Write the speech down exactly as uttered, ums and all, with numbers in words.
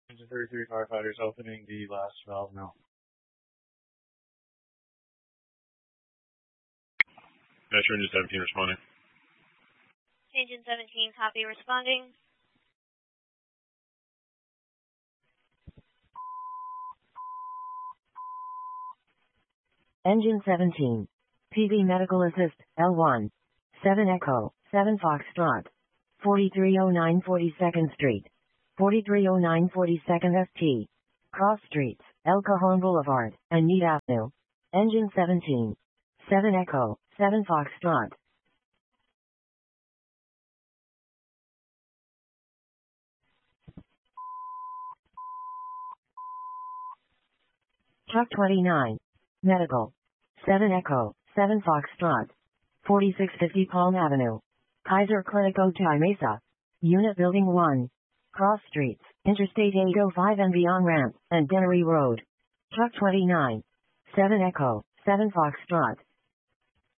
Engine thirty-three firefighters opening the last valve now. Metro Engine seventeen responding. Engine seventeen, copy, responding. Engine seventeen. P V Medical Assist, L one. seven Echo, seven Foxtrot. forty-three oh nine forty-second Street. forty-three oh nine forty-second S T. Cross Streets, El Cajon Boulevard, and Need Avenue. Engine seventeen. seven Echo, seven Foxtrot. Truck twenty-nine. Medical. seven Echo, seven Foxtrot. forty-six fifty Palm Avenue. Kaiser Clinic Otay Mesa. Unit Building one. Cross Streets, Interstate eight oh five and beyond ramp, and Dennery Road. Truck twenty-nine. seven Echo, seven Foxtrot.